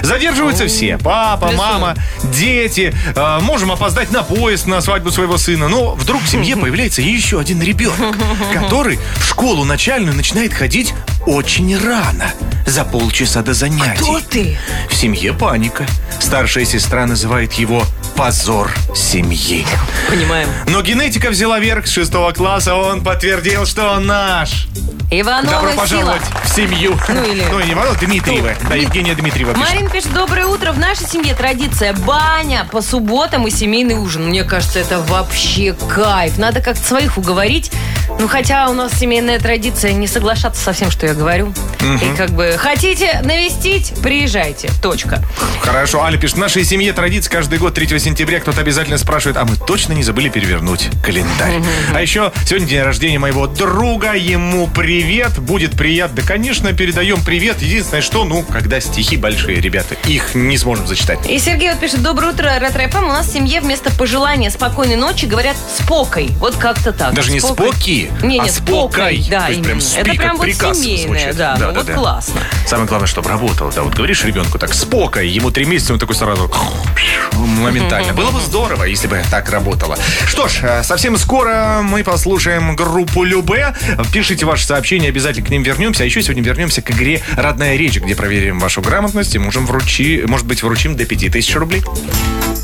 Задерживаются все. Папа, мама, дети. Можем опоздать на поезд на свадьбу своего сына. Но вдруг в семье появляется еще один ребенок, который в школу начальную начинает ходить очень рано. За полчаса до занятий. Кто ты? В семье паника. Старшая сестра называет его позор семьи. Понимаем. Но генетика взяла верх с 6 класса. Он подтвердил, что он наш. Иванова Добро сила. пожаловать в семью. Ну, не Иванова, Дмитриева. Да, Евгения Дмитриева пишет. Марин пишет: доброе утро. В нашей семье традиция баня по субботам и семейный ужин. Мне кажется, это вообще кайф. Надо как-то своих уговорить. Ну, хотя у нас семейная традиция не соглашаться со всем, что я говорю. И как бы хотите навестить, приезжайте. Точка. Хорошо. Аля пишет: в нашей семье традиция каждый год 3 сентября кто-то обязательно спрашивает, а мы точно не забыли перевернуть календарь. А еще сегодня день рождения моего друга. Ему привет. Будет приятно. Да, конечно, передаем привет. Единственное, что, когда стихи большие, ребята, их не сможем зачитать. И Сергей вот пишет: доброе утро, Ретро-ФМ. У нас в семье вместо пожелания спокойной ночи говорят спокой. Вот как-то так. Даже не споки, а спокой. Да, то есть прям спи, это прям как вот приказ семейное, звучит. да, Да, вот классно. Самое главное, чтобы работало. Да, вот говоришь ребенку так, спокой, ему 3 месяца, он такой сразу моментально. Было бы здорово, если бы так работало. Что ж, совсем скоро мы послушаем группу Любэ. Пишите ваши сообщения, обязательно к ним вернемся. А еще сегодня вернемся к игре «Родная речь», где проверим вашу грамотность и может быть, вручим до 5000 рублей.